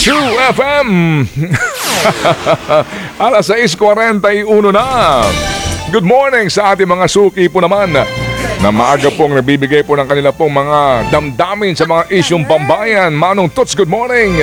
True FM. Alas 6:41 na. Good morning sa ating mga suki po naman na maaga pong nabibigay po ng kanila pong mga damdamin sa mga isyong pambayan. Manong Tots, good morning.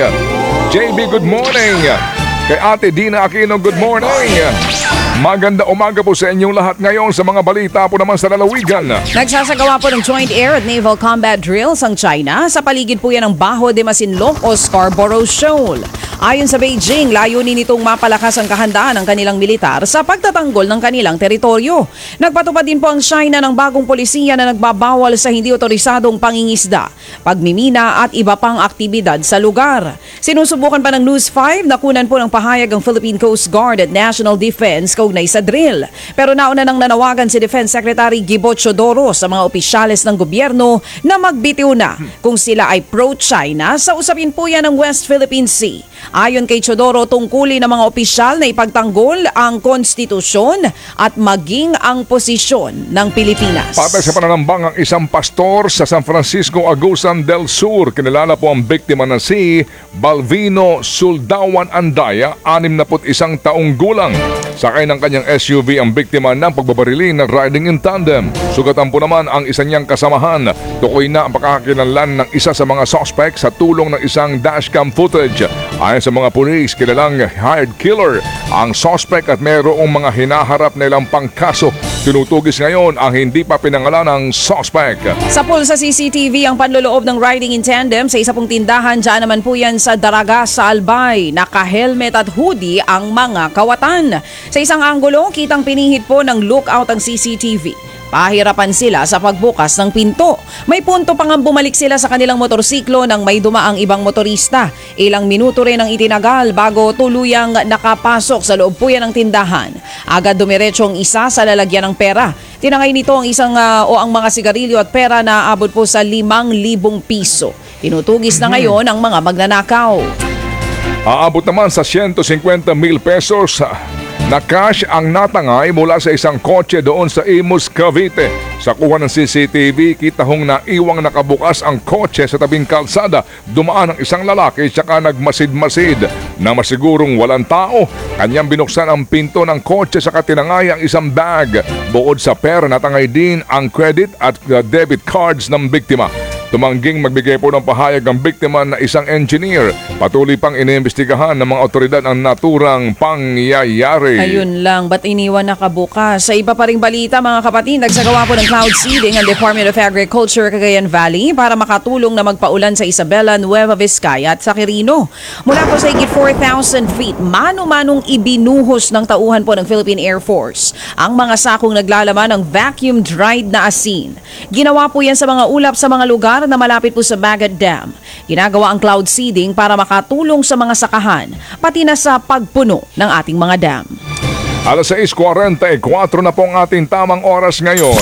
JB, good morning. Kay Ate Dina Aquino, good morning. Maganda umaga po sa inyong lahat ngayon sa mga balita po naman sa lalawigan. Nagsasagawa po ng Joint Air at Naval Combat Drills ang China sa paligid po yan ng Bajo de Masinloc o Scarborough Shoal. Ayon sa Beijing, layunin nitong mapalakas ang kahandaan ng kanilang militar sa pagtatanggol ng kanilang teritoryo. Nagpatupad din po ang China ng bagong polisiya na nagbabawal sa hindi otorisadong pangingisda, pagmimina at iba pang aktibidad sa lugar. Sinusubukan pa ng News 5 na kunan po ng pahayag ang Philippine Coast Guard at National Defense kaugnay sa drill. Pero nauna nang nanawagan si Defense Secretary Gibo Chodoro sa mga opisyales ng gobyerno na magbitiw na kung sila ay pro-China sa usapin po yan ng West Philippine Sea. Ayon kay Chodoro, tungkulin ng mga opisyal na ipagtanggol ang konstitusyon at maging ang posisyon ng Pilipinas. Patay sa pananambang ang isang pastor sa San Francisco, Agusan del Sur. Kinilala po ang biktima na si Balvino Suldawan Andaya, 61 taong gulang. Sakay ng kanyang SUV ang biktima ng pagbabarili ng riding in tandem. Sugatan po naman ang isa niyang kasamahan. Tukoy na ang pagkakakilanlan ng isa sa mga suspect sa tulong ng isang dashcam footage. Ayon sa mga pulis, kilalang hired killer ang suspect at mayroong mga hinaharap nilang pangkaso. Tinutugis ngayon ang hindi pa pinangalan ng suspect. Sa pool sa CCTV ang panloloob ng riding in tandem sa isa pong tindahan. Diyan naman po yan sa Daraga sa Albay. Naka-helmet at hoodie ang mga kawatan. Sa isang anggulo, kitang pinihit po ng lookout ang CCTV. Pahirapan sila sa pagbukas ng pinto. May punto pang bumalik sila sa kanilang motorsiklo nang may dumaang ibang motorista. Ilang minuto rin ang itinagal bago tuluyang nakapasok sa loob po yan ng tindahan. Agad dumiretso ang isa sa lalagyan ng pera. Tinangay nito ang ang mga sigarilyo at pera na abot po sa 5,000 piso. Tinutugis na ngayon ang mga magnanakaw. Aabot naman sa 150,000 pesos na cash ang natangay mula sa isang kotse doon sa Imus, Cavite. Sa kuha ng CCTV, kita hong naiwang nakabukas ang kotse sa tabing kalsada. Dumaan ang isang lalaki tsaka nagmasid-masid na masigurong walang tao. Kanyang binuksan ang pinto ng kotse sa tinangay ang isang bag. Bukod sa pera, natangay din ang credit at debit cards ng biktima. Tumangging magbigay po ng pahayag ang biktima na isang engineer. Patuloy pang iniimbestigahan ng mga otoridad ang naturang pangyayari. Ayun lang, ba't iniwan nakabukas? Sa iba pa ring balita mga kapatid, nagsagawa po ng cloud seeding ang Department of Agriculture Cagayan Valley para makatulong na magpaulan sa Isabela, Nueva Vizcaya at sa Quirino. Mula po sa higit 4,000 feet, mano-manong ibinuhos ng tauhan po ng Philippine Air Force ang mga sakong naglalaman ng vacuum-dried na asin. Ginawa po yan sa mga ulap sa mga lugar na malapit po sa Bagat Dam. Ginagawa ang cloud seeding para makatulong sa mga sakahan, pati na sa pagpuno ng ating mga dam. Alas 6:44 na po ang ating tamang oras ngayon.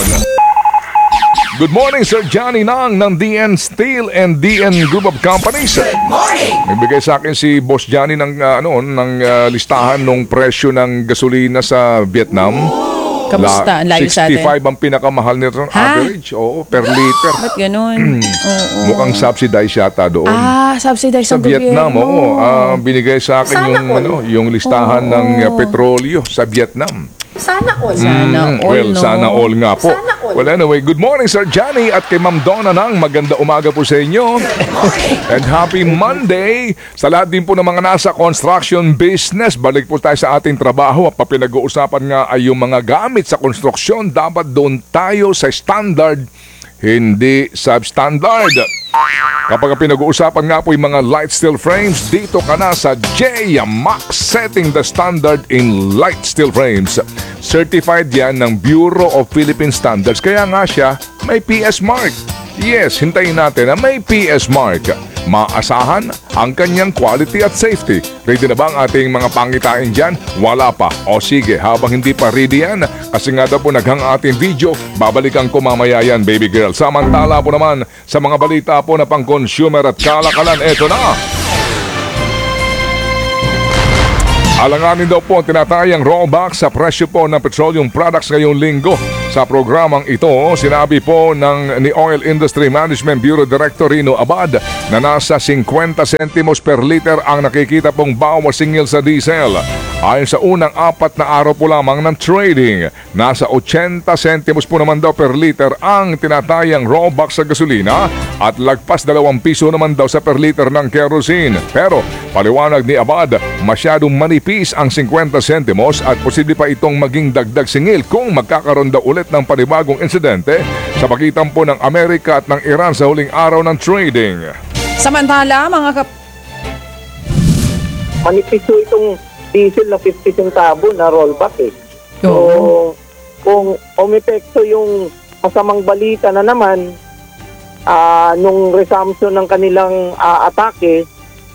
Good morning, Sir Johnny Nang ng DN Steel and DN Group of Companies. Good morning! Nagbigay sa akin si Boss Johnny ng listahan ng presyo ng gasolina sa Vietnam. Kamusta? Ang layo sa atin. 65 ang pinakamahal nito average. Oo, per liter. Ba't ganun? Mukhang subsidized yata doon. Subsidized Sa ang Vietnam, gobyerno. binigay sa akin yung listahan ng petrolyo sa Vietnam. Sana all. Sana all nga po. Sana all. Well, anyway, good morning Sir Johnny at kay Ma'am Donna Nang. Maganda umaga po sa inyo. And happy Monday sa lahat din po ng mga nasa construction business. Balik po tayo sa ating trabaho at papinag-uusapan nga ay yung mga gamit sa konstruksyon. Dapat doon tayo sa standard, hindi substandard. Kapag pinag-uusapan nga po yung mga light steel frames, dito ka na sa J-Max, setting the standard in light steel frames. Certified yan ng Bureau of Philippine Standards, kaya nga siya may PS mark. Yes, hintayin natin na may PS mark. Maasahan ang kanyang quality at safety. Ready na ba ang ating mga pangitain dyan? Wala pa. O sige, habang hindi pa ready yan, kasi nga daw po naghang ating video, babalikan ko mamaya yan, baby girl. Samantala po naman sa mga balita po na pang consumer at kalakalan, eto na. Alanganin daw po ang tinatayang rollback sa presyo po ng petroleum products ngayong linggo. Sa programang ito, sinabi po ni Oil Industry Management Bureau Director Rino Abad na nasa 50 centimos per liter ang nakikita pong bawas singil sa diesel. Ayon sa unang 4 na araw po lamang ng trading, nasa 80 centimos po naman daw per liter ang tinatayang rollback sa gasolina at lagpas 2 piso naman daw sa per liter ng kerosene. Pero paliwanag ni Abad, masyadong manipis ang 50 centimos at posible pa itong maging dagdag singil kung magkakaroon daw ulit ng panibagong insidente sa pagitan po ng Amerika at ng Iran sa huling araw ng trading. Samantala, manipis po itong diesel na 50 centavo na rollback eh. So, kung umepekto yung masamang balita na naman nung resumption ng kanilang atake,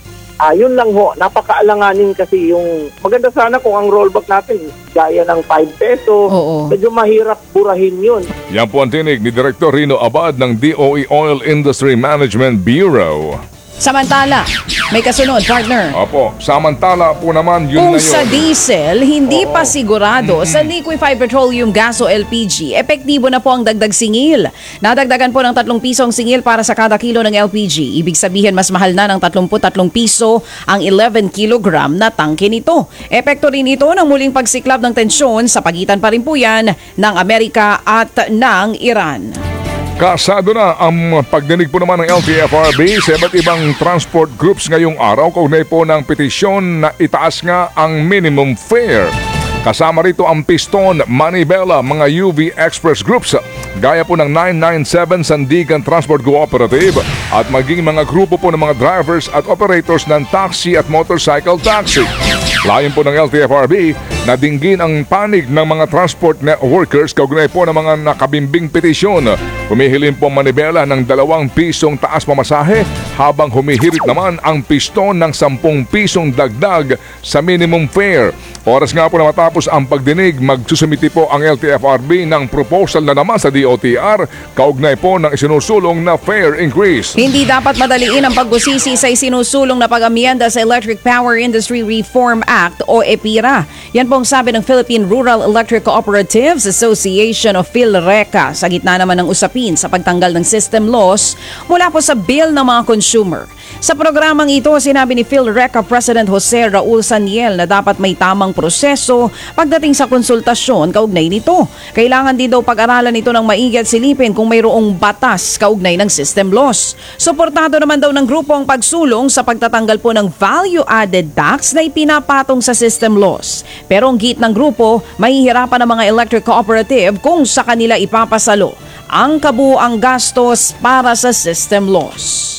yun lang ho, napakaalanganin kasi yung maganda sana kung ang rollback natin gaya ng 5 peso, medyo mahirap burahin yun. Yan po ang tinig ni Director Rino Abad ng DOE Oil Industry Management Bureau. Samantala, may kasunod, partner. Opo, samantala po naman yun Kung na yun. sa diesel, hindi pa sigurado sa liquefied petroleum gas o LPG, epektibo na po ang dagdag singil. Nadagdagan po ng 3 piso ang singil para sa kada kilo ng LPG. Ibig sabihin mas mahal na ng 33 piso ang 11 kilogram na tangke nito. Epekto rin ito ng muling pagsiklab ng tensyon sa pagitan pa rin po yan ng Amerika at ng Iran. Kasado na ang pagdinig po naman ng LTFRB sa iba't ibang transport groups ngayong araw kaugnay po ng petisyon na itaas nga ang minimum fare. Kasama rito ang Piston, Manibela, mga UV Express Groups, gaya po ng 997 Sandigan Transport Cooperative at maging mga grupo po ng mga drivers at operators ng taxi at motorcycle taxi. Layon po ng LTFRB na dinggin ang panig ng mga transport workers kaugnay po ng mga nakabimbing petisyon. Humihiling po Manibela ng 2 pisong taas pamasahe habang humihirit naman ang Piston ng 10 pisong dagdag sa minimum fare. Oras nga po na matapos ang pagdinig, magsusumiti po ang LTFRB ng proposal na naman sa DOTR kaugnay po ng isinusulong na fare increase. Hindi dapat madaliin ang pagbusisi sa isinusulong na pag-amyenda sa Electric Power Industry Reform Act o EPIRA. Yan pong sabi ng Philippine Rural Electric Cooperatives Association of PhilReca sa gitna naman ng usapin sa pagtanggal ng system loss mula po sa bill ng mga consumer. Sa programang ito, sinabi ni PhilReca President Jose Raul Saniel na dapat may tamang proseso pagdating sa konsultasyon kaugnay nito. Kailangan din daw pag-aralan ito ng maigi at silipin kung mayroong batas kaugnay ng system loss. Suportado naman daw ng grupo ang pagsulong sa pagtatanggal po ng value-added tax na ipinapatong sa system loss. Pero ang git ng grupo, mahihirapan ang mga electric cooperative kung sa kanila ipapasalo ang kabuuang gastos para sa system loss.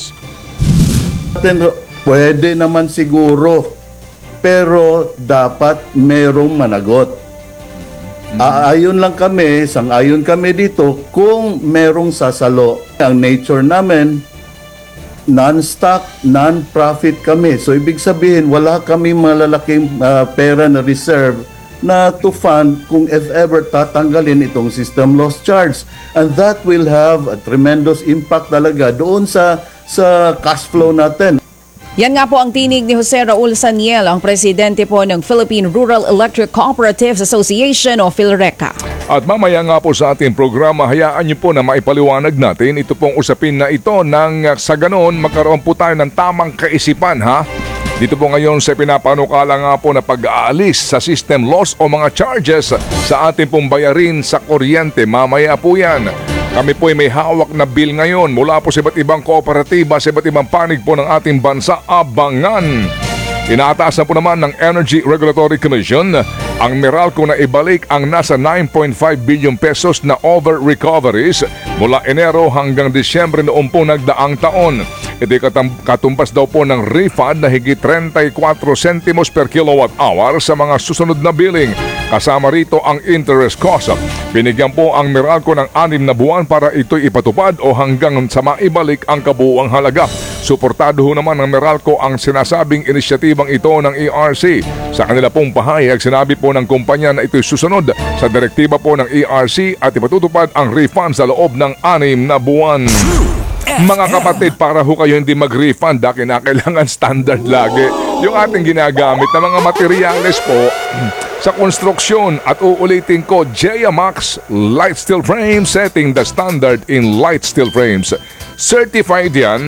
Pwede naman siguro, pero dapat merong managot. Aayon lang kami, sang-ayon kami dito kung merong sasalo. Ang nature namin, non-stock, non-profit kami. So ibig sabihin, wala kami malalaking pera na reserve na to fund kung if ever tatanggalin itong system loss charge. And that will have a tremendous impact talaga doon sa cash flow natin. Yan nga po ang tinig ni Jose Raul Saniel, ang presidente po ng Philippine Rural Electric Cooperatives Association o PhilReca. At mamaya nga po sa ating programa, hayaan niyo po na maipaliwanag natin ito pong usapin na ito nang sa ganon magkaroon po tayo ng tamang kaisipan ha. Dito po ngayon sa pinapanukala nga po na pag-aalis sa system loss o mga charges sa ating pong bayarin sa kuryente. Mamaya po yan. Kami po ay may hawak na bill ngayon mula po sa iba't ibang kooperatiba, sa iba't ibang panig po ng ating bansa. Abangan! Inaataas na po naman ng Energy Regulatory Commission ang Meralco na ibalik ang nasa 9.5 billion pesos na over-recoveries mula Enero hanggang Disyembre noong po nagdaang taon. Ito'y katumpas daw po ng refund na higit 34 centimos per kilowatt hour sa mga susunod na billing. Kasama rito ang interest cost. Binigyan po ang Meralco ng 6 na buwan para ito'y ipatupad o hanggang sa maibalik ang kabuuang halaga. Suportado ho naman ng Meralco ang sinasabing inisyatibang ito ng ERC. Sa kanila pong pahayag, sinabi po ng kumpanya na ito'y susunod sa direktiba po ng ERC at ipatutupad ang refund sa loob ng 6 na buwan. Mga kapatid, para ho kayo hindi mag-refund, kinakailangan standard lagi. yung ating ginagamit na mga materyales po sa konstruksyon. At uulitin ko, Jayamax Light Steel Frames, setting the standard in light steel frames. Certified yan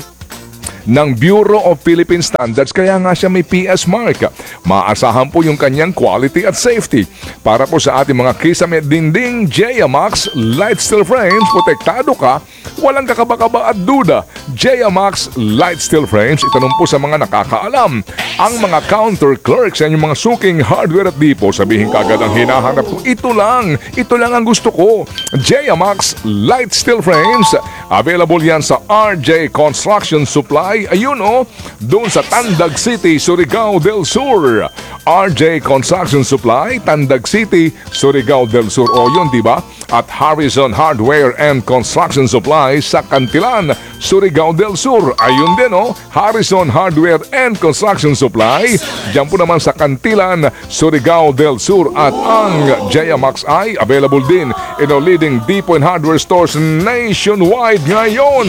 ng Bureau of Philippine Standards, kaya nga siya may PS mark. Maasahan po yung kanyang quality at safety. Para po sa ating mga kisame dinding, Jayamax Light Steel Frames, protektado ka, walang kakaba-kaba at duda. Jayamax Light Steel Frames, itanong po sa mga nakakaalam. Ang mga counter clerks sa inyong mga suking hardware at dipo, sabihin kagad ang hinahanap ko, ito lang ang gusto ko. Jayamax Light Steel Frames, available yan sa RJ Construction Supply. Ayun doon sa Tandag City, Surigao del Sur. RJ Construction Supply, Tandag City, Surigao del Sur. O yun, diba? At Harrison Hardware and Construction Supply sa Cantilan, Surigao del Sur. Ayun din, Harrison Hardware and Construction Supply. Diyan po naman sa Cantilan, Surigao del Sur. At ang Jayamax ay available din in our leading depot and hardware stores nationwide ngayon.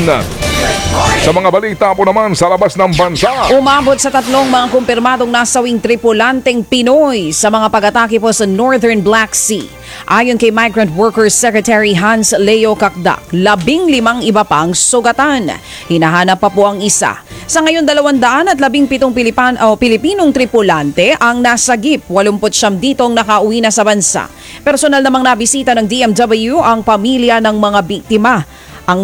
Sa mga balita po naman sa labas ng bansa, Umabot sa 3 mga kumpirmadong nasawing tripulanteng Pinoy sa mga pag-atake po sa Northern Black Sea. Ayon kay Migrant Workers Secretary Hans Leo Kakdak, 15 iba pang sugatan. Hinahanap pa po ang isa. Sa ngayon, 217 Pilipinong tripulante ang nasagip, 89 ditong nakauwi na sa bansa. Personal namang nabisita ng DMW ang pamilya ng mga biktima. Ang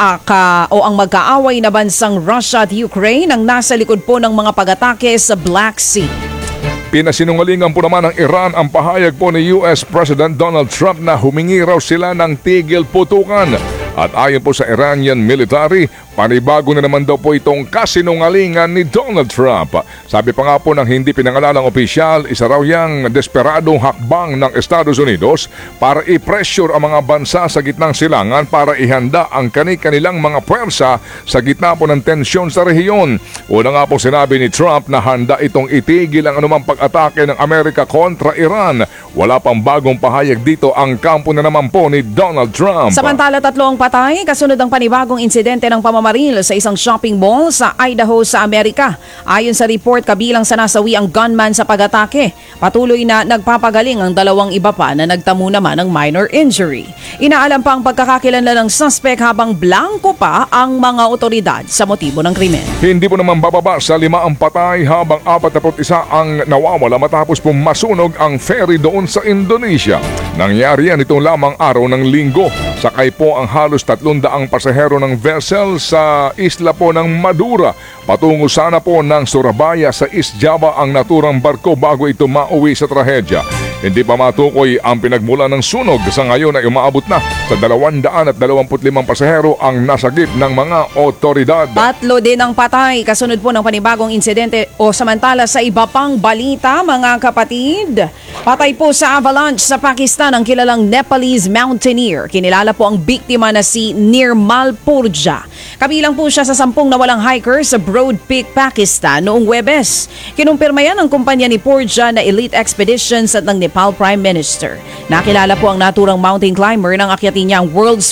magkaaway na bansang Russia at Ukraine ang nasa likod po ng mga pag-atake sa Black Sea. pinasinungalingan po naman ng Iran ang pahayag po ni US President Donald Trump na humingi raw sila ng tigil putukan. At ayon po sa Iranian military, panibago na naman daw po itong kasinungalingan ni Donald Trump. Sabi pa nga po ng hindi pinangalalang opisyal, isa raw yang desperadong hakbang ng Estados Unidos para i-pressure ang mga bansa sa gitnang silangan para ihanda ang kanilang mga puwersa sa gitna po ng tensyon sa rehiyon. Una nga po sinabi ni Trump na handa itong itigil ang anumang pag-atake ng Amerika kontra Iran. Wala pang bagong pahayag dito ang kampo na naman po ni Donald Trump. Samantala, 3 ang patay kasunod ang panibagong insidente ng pamamaril sa isang shopping mall sa Idaho sa Amerika. Ayon sa report, kabilang sa nasawi ang gunman sa pag-atake. Patuloy na nagpapagaling ang 2 iba pa na nagtamo naman ng minor injury. Inaalam pa ang pagkakakilanlan ng suspect habang blanco pa ang mga otoridad sa motibo ng krimen. Hindi po naman bababa sa 5 ang patay habang 41 ang nawawala matapos po masunog ang ferry doon sa Indonesia. Nangyari yan itong lamang araw ng Linggo. Sakay po ang halos 300 pasahero ng vessel sa isla po ng Madura. Patungo sana po ng Surabaya sa East Java ang naturang barko bago ito mauwi sa trahedya. Hindi pa matukoy ang pinagmula ng sunog. Sa ngayon ay umaabot na sa 225 pasahero ang nasagip ng mga otoridad. 3 din ang patay kasunod po ng panibagong insidente o samantala sa iba pang balita, mga kapatid. Patay po sa avalanche sa Pakistan ang kilalang Nepalese mountaineer. Kinilala po ang biktima na si Nirmal Purja. Kabilang po siya sa 10 nawalang hiker sa Broad Peak, Pakistan noong Huwebes. Kinumpirma yan ng kumpanya ni Purja na Elite Expeditions at ng Nepal Prime Minister. Nakilala po ang naturang mountain climber ng akyatin niya ang world's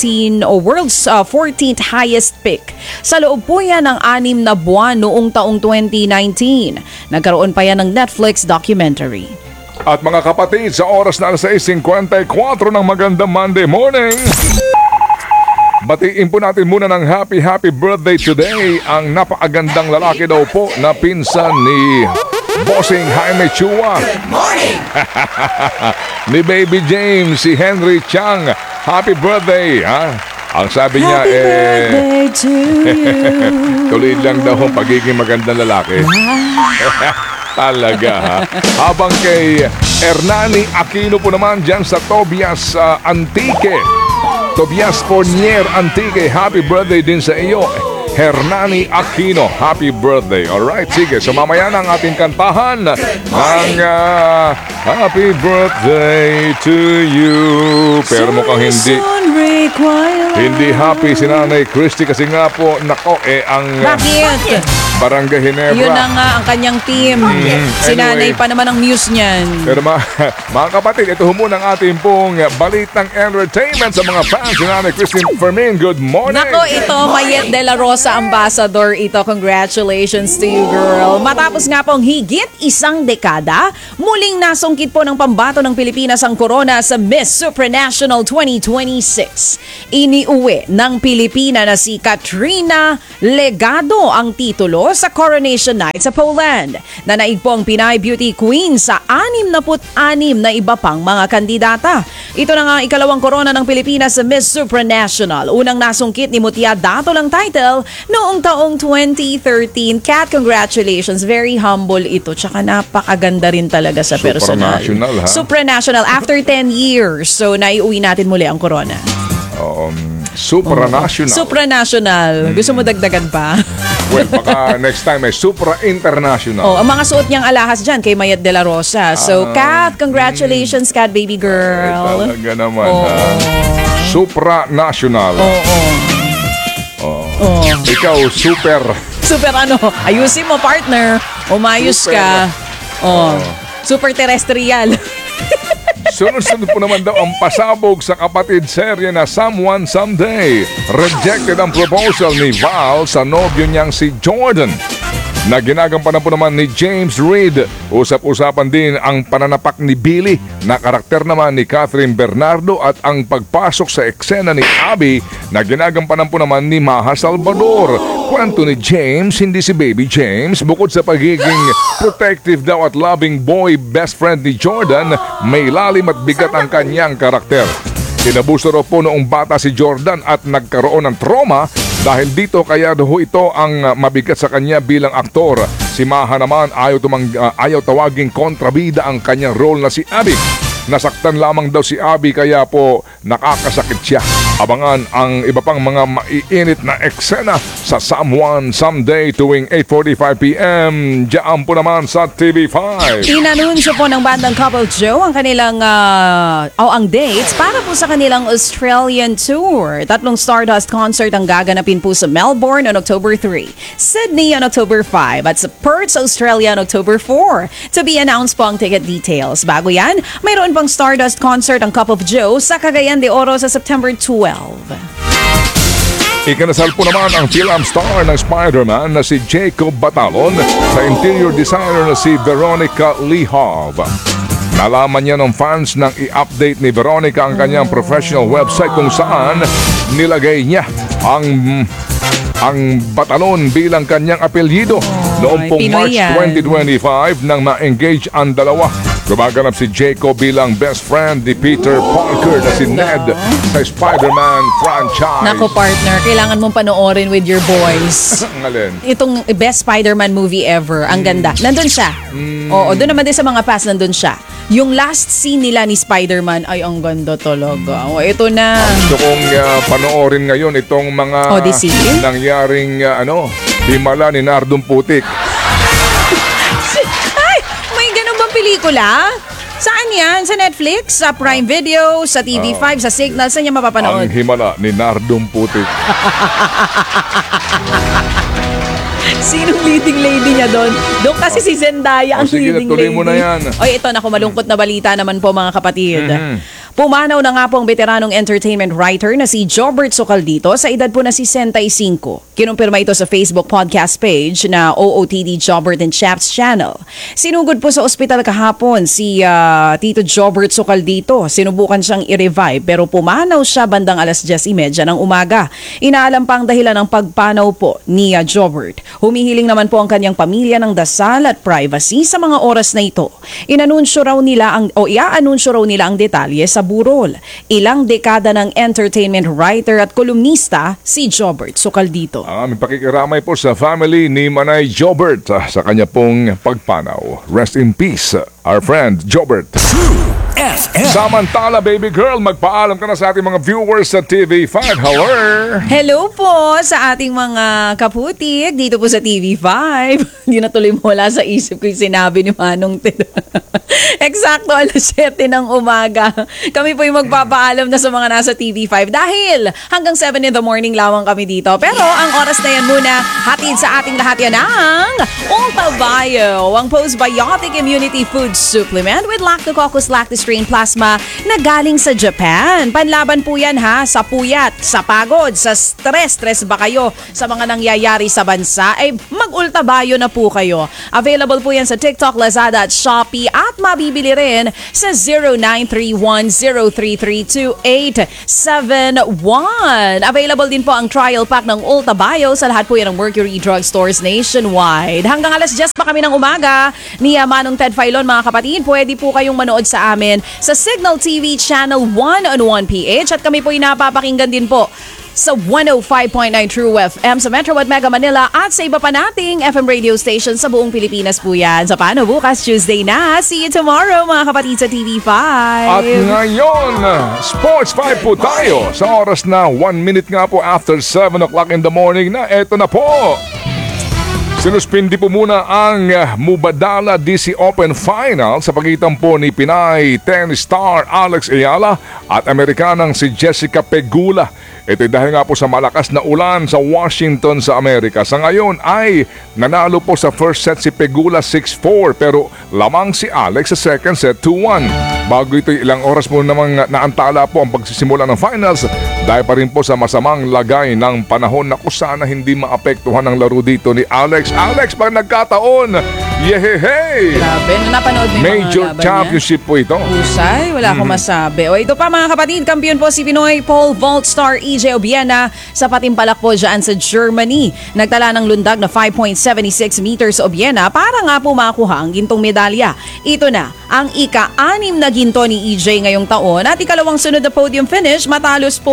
14th highest peak. Sa loob po yan ng 6 na buwan noong taong 2019. Nagkaroon pa yan ng Netflix documentary. At mga kapatid, sa oras na 6:54 ng magandang Monday morning, batiin po natin muna ng happy birthday today ang napakagandang lalaki daw po na pinsan ni Bossing Jaime Chua. Good morning! Ni Baby James, si Henry Chang. Happy birthday! Ha? Ang sabi niya birthday to you. tuloy lang daw ang pagiging magandang lalaki. Talaga ha. Habang kay Hernani Aquino po naman dyan sa Tobias Antique. Tobias Fournier Antique, happy birthday din sa iyo. Hernani Aquino, happy birthday. Alright, sige. So mamaya na ang ating kantahan ng happy birthday to you. Pero mukhang hindi quiet. Hindi happy si Nanay Christy kasi nga po, nako, ang Bakit? Barangay Ginebra. Yun na nga ang kanyang team. Si nanay Anyway. pa naman ang muse niyan. Pero mga kapatid, ito ho muna ang ating pong balitang entertainment sa mga fans ni Nanay Christine Fermin. Good morning! Nako, ito, Mayet de la Rosa Ambassador ito. Congratulations to you, girl. Matapos nga pong higit isang dekada, muling nasungkit po ng pambato ng Pilipinas ang corona sa Miss Supranational 2026. Iniuwi ng Pilipina na si Katrina Legado ang titulo sa Coronation Night sa Poland. Nanaig po ang Pinay Beauty Queen sa 66 na iba pang mga kandidata. Ito na nga ang ikalawang corona ng Pilipinas sa Miss Supranational. Unang nasungkit ni Mutia Dato lang title noong taong 2013. Kat, congratulations. Very humble ito. Tsaka napakaganda rin talaga sa personal. Supranational, ha? Supranational. After 10 years. So, naiuwi natin muli ang corona. Supranational. Supranational. Gusto mo dagdagan pa? Well, baka next time ay supra-international. Oh, ang mga suot niyang alahas dyan kay Mayet de la Rosa. So, Kat, congratulations, Kat, baby Ay, girl. talaga naman, Oo. ha? Supranational. Oo. Ikaw, super. Super ano, ayusin mo, partner. Umayos Super. ka. Oh. Super terrestrial. Sunod-sunod po naman daw ang pasabog sa kapatid serye na Someone Someday. Rejected ang proposal ni Val sa nobyo niyang si Jordan, na ginagampanan po naman ni James Reid. Usap-usapan din ang pananapak ni Billy, na karakter naman ni Catherine Bernardo, at ang pagpasok sa eksena ni Abby na ginagampanan po naman ni Maha Salvador. Kwento ni James, hindi si Baby James, bukod sa pagiging protective daw at loving boy best friend ni Jordan, may lalim at bigat ang kanyang karakter. Tinabuso raw po noong bata si Jordan at nagkaroon ng trauma dahil dito, kaya daw ito ang mabigat sa kanya bilang aktor. Si Maha naman ayaw tawaging kontrabida ang kanyang role na si Abby. Nasaktan lamang daw si Abby kaya po nakakasakit siya. Abangan ang iba pang mga maiinit na eksena sa Someone Someday tuwing 8:45 p.m. Diyan po naman sa TV5. Inanunsyo po ng bandang Couple Joe ang kanilang ang dates para po sa kanilang Australian tour. 3 Stardust concert ang gaganapin po sa Melbourne on October 3, Sydney on October 5, at sa Perth, Australia on October 4. To be announced po ang ticket details. Bago yan, mayroon pang Stardust concert ang Cup of Joe sa Cagayan de Oro sa September 12. Ikinasal po naman ang film star ng Spider-Man na si Jacob Batalon sa interior designer na si Veronica Lehov. Nalaman niya ng fans nang i-update ni Veronica ang kanyang professional website kung saan nilagay niya ang Batalon bilang kanyang apelyido. Noong pong Pinoy March yan. 2025 nang ma-engage ang dalawa. Gumaganap si Jacob bilang best friend ni Peter Parker na si Ned sa Spider-Man franchise. Nako, partner, kailangan mong panoorin with your boys. Ang alin? Itong best Spider-Man movie ever. Ang ganda. Nandun siya. Oo, doon naman din sa mga past nandun siya. Yung last scene nila ni Spider-Man ay ang ganda talaga. O, ito na. Gusto kong panoorin ngayon itong mga Odyssey? nangyaring himala ni Nardong Putik. Ay, may ganun bang pelikula? Saan yan? Sa Netflix? Sa Prime Video? Sa TV5? Sa Signal? Saan niya Ang mapapanood? himala ni Nardong Putik. Sinong leading lady niya doon? Doon kasi si Zendaya ang sige, leading tuloy lady. mo na yan. Oy, ito, naku, malungkot na balita naman po mga kapatid. Pumanaw na nga po ang veteranong entertainment writer na si Jobert Socaldito sa edad po na 65. Kinumpirma ito sa Facebook podcast page na OOTD Jobert and Chaps channel. Sinugod po sa ospital kahapon si Tito Jobert Socaldito. Sinubukan siyang i-revive pero pumanaw siya bandang 10:30 ng umaga. Inaalam pa ang dahilan ng pagpanaw po ni Jobert. Humihiling naman po ang kanyang pamilya ng dasal at privacy sa mga oras na ito. Iaanunsyo raw nila ang detalye sa burol. Ilang dekada ng entertainment writer at kolumnista si Jobert Socaldito. Ang aming pakikiramay po sa family ni Manay Jobert sa kanya pong pagpanaw. Rest in peace. our friend Jobert. FM. Samantala, baby girl, magpaalam ka na sa ating mga viewers sa TV5. Hello! Hello po sa ating mga kaputik dito po sa TV5. Hindi na tuloy mula sa isip ko yung sinabi ni Manong Ted. Eksakto alas 7 ng umaga. Kami po yung magpapaalam na sa mga nasa TV5 dahil hanggang 7 in the morning lamang kami dito. Pero ang oras na yan muna, hatid sa ating lahat yan ng Ulta Bio, ang postbiotic immunity food supplement with Lactococcus lactostrain plasma na galing sa Japan. Panlaban po yan ha, sa puyat, sa pagod, sa stress. Stress ba kayo sa mga nangyayari sa bansa? Ay mag-Ulta Bio na po kayo. Available po yan sa TikTok, Lazada at Shopee at mabibili rin sa 0931-033-2871. Available din po ang trial pack ng Ulta Bio sa lahat po yan ng Mercury Drug Stores nationwide. Hanggang alas 10 pa kami ng umaga ni Manong Ted Filon, mga kapatid. Pwede po kayong manood sa amin sa Signal TV Channel 101 PH at kami po yung napapakinggan din po sa 105.9 True FM sa Metro at Mega Manila at sa iba pa nating FM radio station sa buong Pilipinas po yan. Sa paano bukas Tuesday na. See you tomorrow mga kapatid sa TV5. At ngayon, Sports 5 po tayo sa oras na 1 minute nga po after 7 o'clock in the morning na eto na po. Sinuspindi po muna ang Mubadala DC Open Final sa pagitan po ni Pinay tennis star Alex Ayala at Amerikanang si Jessica Pegula. Ito dahil nga po sa malakas na ulan sa Washington sa Amerika. Sa ngayon ay nanalo po sa first set si Pegula 6-4 pero lamang si Alex sa second set 2-1. Bago ito ilang oras po namang naantala po ang pagsisimula ng finals dahil pa rin po sa masamang lagay ng panahon na sana hindi maapektuhan ang laro dito ni Alex. Alex, pag nagkataon, yehehey! Grabe, napanood mo yung Major mga laban championship po ito. Usay, wala akong masabi. O ito pa mga kapatid, kampiyon po si Pinoy pole vault star EJ Obiena sa patimpalak po dyan sa Germany. Nagtala ng lundag na 5.76 meters Obiena para nga po makuha ang gintong medalya. Ito na ang ika-6 na ginto ni EJ ngayong taon at ikalawang sunod na podium finish matapos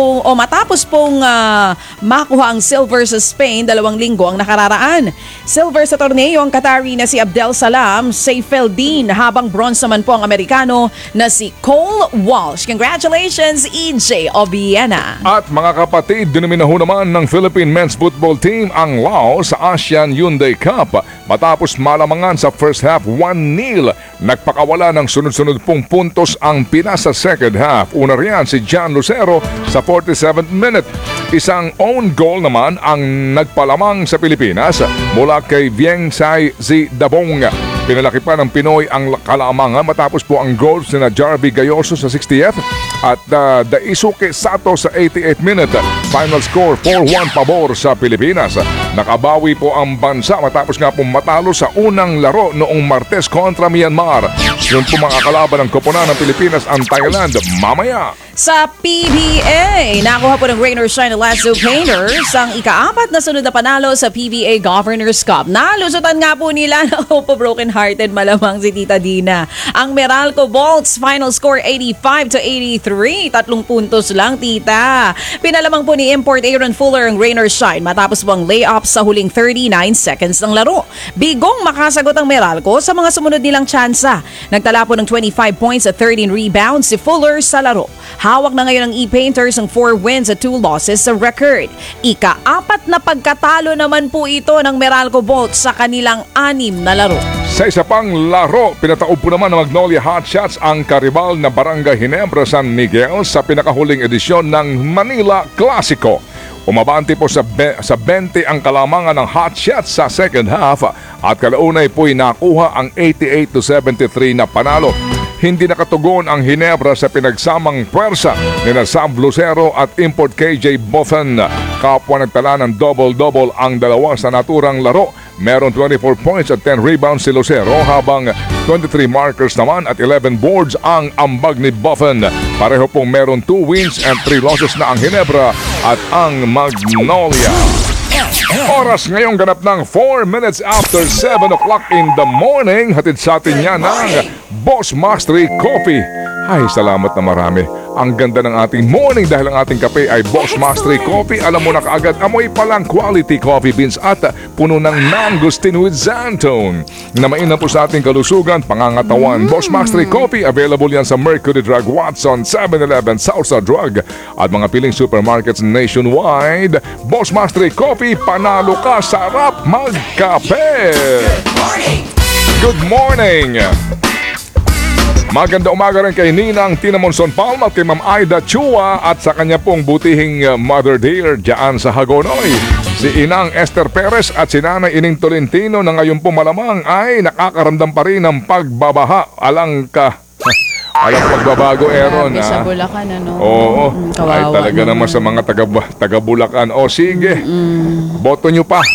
pong makuha ang silver sa Spain 2 linggo ang nakararaan. Silver sa torneo ang Qatari na si Abdel Salam Seyfeldin habang bronze naman po ang Amerikano na si Cole Walsh. Congratulations EJ Obiena. At mga kapatid, dinominaho naman ng Philippine Men's Football Team ang Laos sa Asian Hyundai Cup. Matapos malamangan sa first half 1-0, nagpakawala ng sunod-sunod pong puntos ang Pinas sa second half. Una riyan si John Lucero sa 47th minute. Isang own goal naman ang nagpalamang sa Pilipinas mula kay Vieng Sai Dabong. Pinalaki pa ng Pinoy ang kalamangan matapos po ang goals na Jarvie Gayoso sa 60th at Daisuke Sato sa 88th minute. Final score 4-1 pabor sa Pilipinas. Nakabawi po ang bansa matapos nga po matalo sa unang laro noong Martes kontra Myanmar. Yung po mga kalaban ng koponan ng Pilipinas ang Thailand mamaya. Sa PBA, nakuha po ng Rain or Shine Lasso Painters ang ika-4 na sunod na panalo sa PBA Governors Cup. Nalusutan nga po nila na broken-hearted malamang si Tita Dina. Ang Meralco Bolts, final score 85-83. 3 puntos lang, Tita. Pinalamang po ni Import Aaron Fuller ang Rain or Shine matapos po ang layup sa huling 39 seconds ng laro. Bigong makasagot ang Meralco sa mga sumunod nilang tsansa. Nagtala po ng 25 points at 13 rebounds si Fuller sa laro. Hawak na ngayon ng E-Painters ang 4 wins at 2 losses sa record. Ika-4 na pagkatalo naman po ito ng Meralco Bolts sa kanilang 6 na laro. Sa isa pang laro, pinataob po naman ng Magnolia Hotshots ang karibal na Barangay Ginebra San Miguel sa pinakahuling edisyon ng Manila Clasico. Umabante po sa 20 ang kalamangan ng Hotshots sa second half at kalaunay po'y nakuha ang 88-73 na panalo. Hindi nakatugon ang Ginebra sa pinagsamang pwersa ni Sam Lucero at Import KJ Boffen. Kapwa nagtala ng double-double ang dalawa sa naturang laro. Meron 24 points at 10 rebounds si Lucero habang 23 markers naman at 11 boards ang ambag ni Boffen. Pareho pong meron 2 wins and 3 losses na ang Ginebra at ang Magnolia. Oras ngayong ganap ng 4 minutes after 7 o'clock in the morning. Hatid sa atin yan ng Boss Max 3 Coffee. Ay, salamat na marami. ang ganda ng ating morning dahil ang ating kape ay Boss Mastery Coffee. Alam mo na kaagad, amoy pa lang quality coffee beans at puno ng mangosteen with xantone na mainam po sa ating kalusugan, pangangatawan. Boss Mastery Coffee, available yan sa Mercury Drug, Watson, 7-Eleven, Southside Drug at mga piling supermarkets nationwide. Boss Mastery Coffee, panalo ka, sarap magkape. Good morning! Maganda umaga rin kay Ninang Tina Monson Palma at kay Ma'am Aida Chua at sa kanya pong butihing Mother Dear dyan sa Hagonoy. Si Inang Esther Perez at si Nanay Ining Tolentino na ngayon po malamang ay nakakaramdam pa rin ng pagbabaha. Alang pagbabago, Aaron. Grabe, sa Bulacan, ano? Oo. Kawawa Ay talaga naman sa mga taga Bulacan. O sige, boto nyo pa.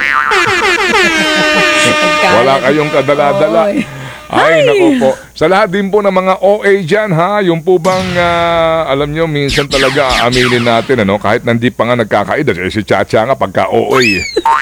Wala kayong kadala-dala. Oy. Ay, naku po. Sa lahat din po ng mga OA dyan, ha? Yung po bang, alam nyo, minsan talaga aminin natin, ano? Kahit nandi pa nga nagkakaedad. Si Chacha nga pagka OA.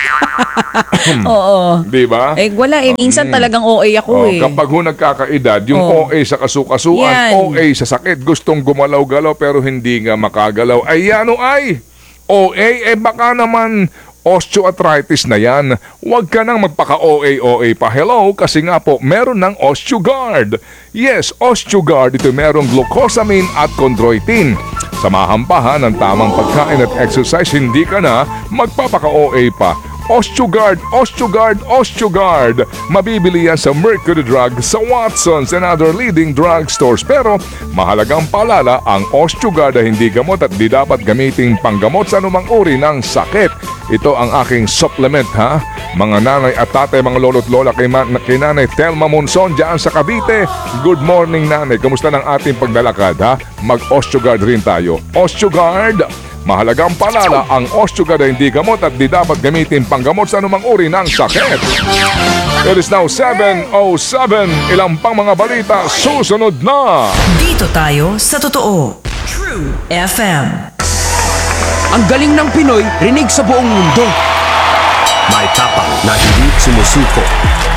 Oo. Di ba? Eh, wala eh. Minsan talagang OA ako eh. Kapag ho nagkakaedad, yung OA sa kasukasuan, Yan. OA sa sakit, gustong gumalaw-galaw pero hindi nga makagalaw. Ay, ano ay? OA, baka naman osteoarthritis na yan. Huwag ka nang magpaka-OA pa. Hello, kasi nga po, meron ng OsteoGuard. Yes, OsteoGuard. Ito merong glucosamine at chondroitin. Samahan pa ha ng tamang pagkain at exercise, hindi ka na magpapaka-OA pa. OsteoGuard, OsteoGuard, OsteoGuard. Mabibili yan sa Mercury Drug, sa Watsons and other leading drugstores. Pero mahalagang paalala, ang OsteoGuard ay hindi gamot at di dapat gamiting panggamot sa anumang uri ng sakit. Ito ang aking supplement, ha? Mga nanay at tatay, mga lolo't lola kay Nanay Telma Monson dyan sa Cavite. Good morning, nanay. Kamusta ng ating paglalakad, ha? Mag-OsteoGuard rin tayo. OsteoGuard. Mahalagang paalala, ang OsteoGuard ay hindi gamot at di dapat gamitin panggamot sa anumang uri ng sakit. It is now 7:07. Ilang pang mga balita susunod na. Dito tayo sa totoo. True FM. Ang galing ng Pinoy, rinig sa buong mundo. May tapang na hindi sumusuko.